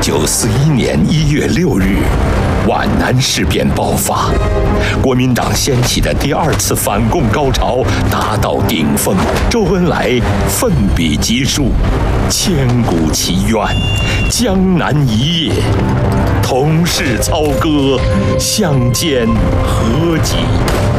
1941年1月6日，皖南事变爆发，国民党掀起的第二次反共高潮达到顶峰。周恩来奋笔疾书，千古奇冤，江南一夜，同是操戈，相煎何急。